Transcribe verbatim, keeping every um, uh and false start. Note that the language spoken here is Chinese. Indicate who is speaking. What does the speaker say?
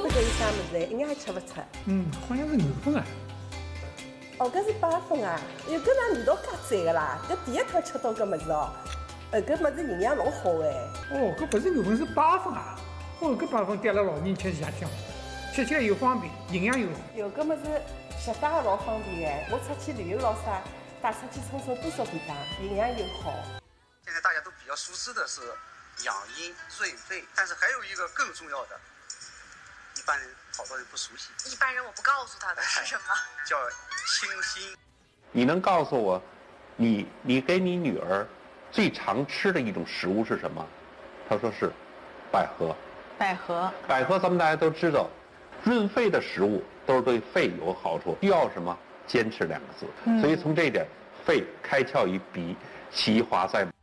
Speaker 1: 不晓得有啥物事，一眼也吃不出。
Speaker 2: 嗯，好像是牛粪啊。
Speaker 1: 哦，搿是八分啊！哟，搿哪味道介赞个啦？搿第一趟吃到搿物事哦，呃，搿物事营养老好哎。
Speaker 2: 哦，搿不是牛粪，是八分啊！哦，搿八分对阿拉老人吃下香，吃起来又方便，营养又好。
Speaker 1: 哟，搿物事携带也老方便哎，我出去旅游咾啥，带出去冲冲多少便当，营养又好。
Speaker 3: 现在大家都比较熟知的是养阴润肺，但是还有一个更重要的，一般人好多人不熟悉。
Speaker 4: 一般人我不告诉他的是什么？
Speaker 3: 叫清心。
Speaker 5: 你能告诉我，你你给你女儿最常吃的一种食物是什么？她说是百合。
Speaker 6: 百合。
Speaker 5: 百合咱们大家都知道，润肺的食物都是对肺有好处，需要什么？坚持两个字。
Speaker 6: 嗯、
Speaker 5: 所以从这一点，肺开窍于鼻，其华在